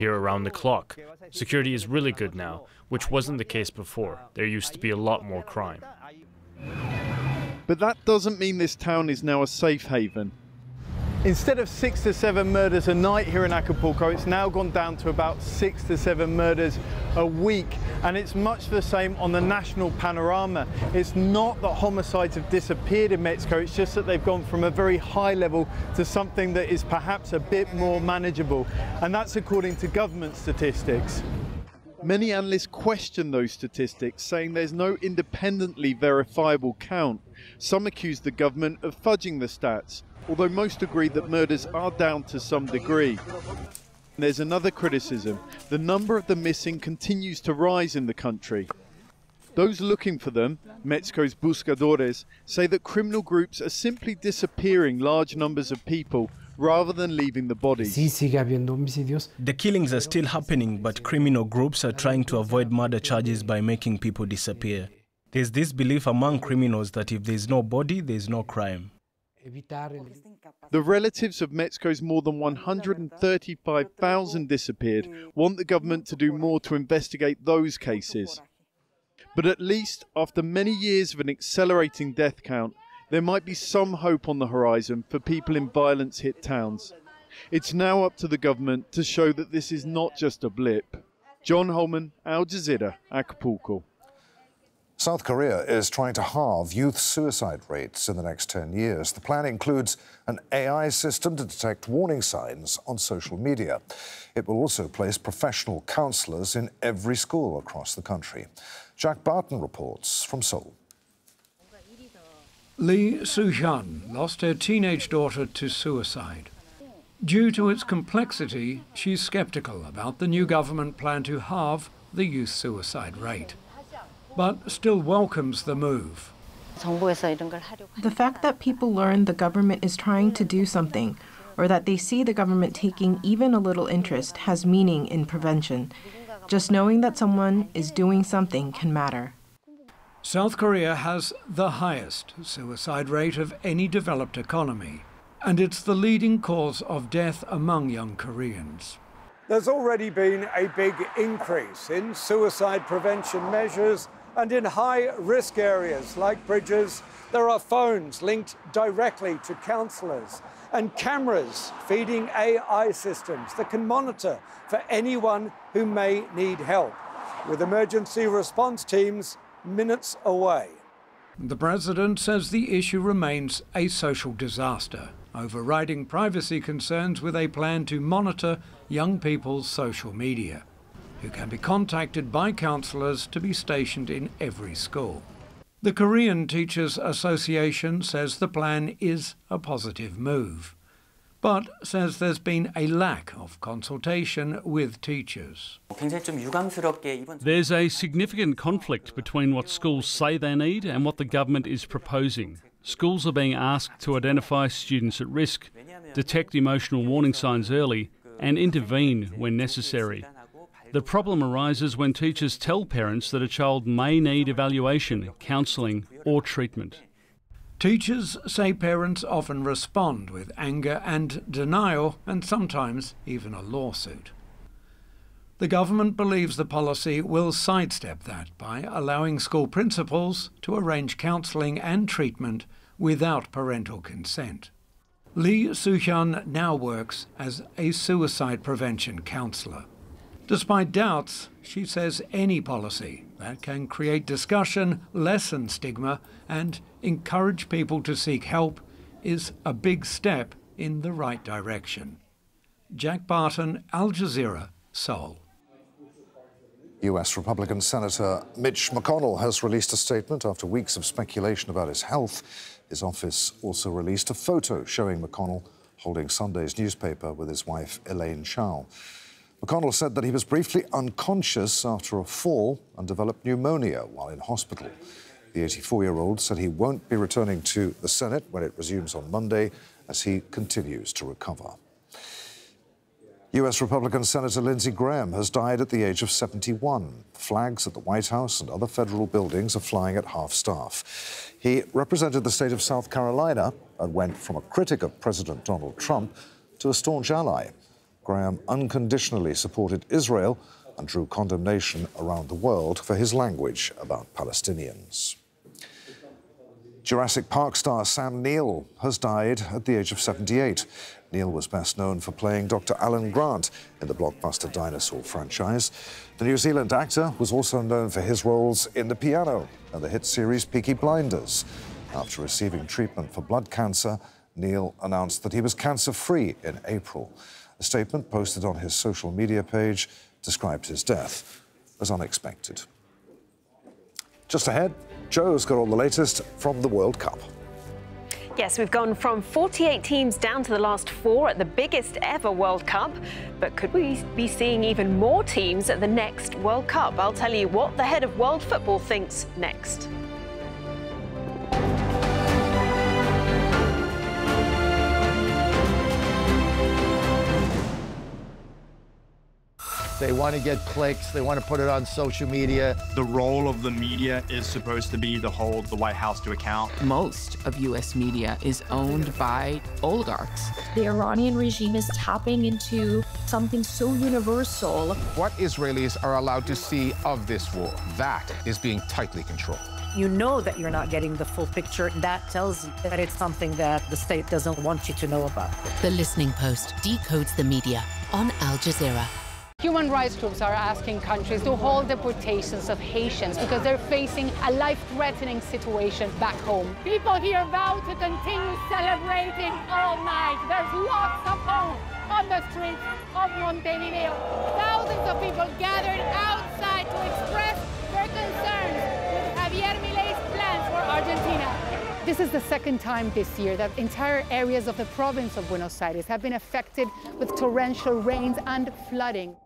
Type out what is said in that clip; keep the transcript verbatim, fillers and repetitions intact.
here around the clock. Security is really good now, which wasn't the case before. There used to be a lot more crime. But that doesn't mean this town is now a safe haven. Instead of six to seven murders a night here in Acapulco, it's now gone down to about six to seven murders a week. And it's much the same on the national panorama. It's not that homicides have disappeared in Mexico, it's just that they've gone from a very high level to something that is perhaps a bit more manageable. And that's according to government statistics. Many analysts question those statistics, saying there's no independently verifiable count. Some accuse the government of fudging the stats, although most agree that murders are down to some degree. There's another criticism. The number of the missing continues to rise in the country. Those looking for them, Mexico's buscadores, say that criminal groups are simply disappearing large numbers of people rather than leaving the bodies. The killings are still happening, but criminal groups are trying to avoid murder charges by making people disappear. There's this belief among criminals that if there's no body, there's no crime. The relatives of Mexico's more than one hundred thirty-five thousand disappeared want the government to do more to investigate those cases. But at least after many years of an accelerating death count, there might be some hope on the horizon for people in violence-hit towns. It's now up to the government to show that this is not just a blip. John Holman, Al Jazeera, Acapulco. South Korea is trying to halve youth suicide rates in the next ten years. The plan includes an A I system to detect warning signs on social media. It will also place professional counselors in every school across the country. Jack Barton reports from Seoul. Lee Soo-hyun lost her teenage daughter to suicide. Due to its complexity, she's sceptical about the new government plan to halve the youth suicide rate, but still welcomes the move. The fact that people learn the government is trying to do something, or that they see the government taking even a little interest, has meaning in prevention. Just knowing that someone is doing something can matter. South Korea has the highest suicide rate of any developed economy, and it's the leading cause of death among young Koreans. There's already been a big increase in suicide prevention measures, and in high-risk areas like bridges, there are phones linked directly to counsellors and cameras feeding A I systems that can monitor for anyone who may need help, with emergency response teams minutes away. The president says the issue remains a social disaster, overriding privacy concerns with a plan to monitor young people's social media, who can be contacted by counsellors to be stationed in every school. The Korean Teachers Association says the plan is a positive move, but says there's been a lack of consultation with teachers. There's a significant conflict between what schools say they need and what the government is proposing. Schools are being asked to identify students at risk, detect emotional warning signs early, and intervene when necessary. The problem arises when teachers tell parents that a child may need evaluation, counselling, or treatment. Teachers say parents often respond with anger and denial, and sometimes even a lawsuit. The government believes the policy will sidestep that by allowing school principals to arrange counselling and treatment without parental consent. Lee Soo-hyun now works as a suicide prevention counsellor. Despite doubts, she says any policy that can create discussion, lessen stigma, and encourage people to seek help is a big step in the right direction. Jack Barton, Al Jazeera, Seoul. U S Republican Senator Mitch McConnell has released a statement after weeks of speculation about his health. His office also released a photo showing McConnell holding Sunday's newspaper with his wife, Elaine Chao. McConnell said that he was briefly unconscious after a fall and developed pneumonia while in hospital. The eighty-four-year-old said he won't be returning to the Senate when it resumes on Monday as he continues to recover. U S Republican Senator Lindsey Graham has died at the age of seventy-one. Flags at the White House and other federal buildings are flying at half-staff. He represented the state of South Carolina and went from a critic of President Donald Trump to a staunch ally. Graham unconditionally supported Israel and drew condemnation around the world for his language about Palestinians. Jurassic Park star Sam Neill has died at the age of seventy-eight. Neill was best known for playing Doctor Alan Grant in the blockbuster dinosaur franchise. The New Zealand actor was also known for his roles in The Piano and the hit series Peaky Blinders. After receiving treatment for blood cancer, Neill announced that he was cancer-free in April. A statement posted on his social media page described his death as unexpected. Just ahead, Joe's got all the latest from the World Cup. Yes, we've gone from forty-eight teams down to the last four at the biggest ever World Cup. But could we be seeing even more teams at the next World Cup? I'll tell you what the head of world football thinks next. They want to get clicks. They want to put it on social media. The role of the media is supposed to be to hold the White House to account. Most of U S media is owned by oligarchs. The Iranian regime is tapping into something so universal. What Israelis are allowed to see of this war, that is being tightly controlled. You know that you're not getting the full picture. That tells you that it's something that the state doesn't want you to know about. The Listening Post decodes the media on Al Jazeera. Human rights groups are asking countries to hold deportations of Haitians because they're facing a life-threatening situation back home. People here vow to continue celebrating all night. There's lots of hope on the streets of Montevideo. Thousands of people gathered outside to express their concerns with Javier Milei's plans for Argentina. This is the second time this year that entire areas of the province of Buenos Aires have been affected with torrential rains and flooding.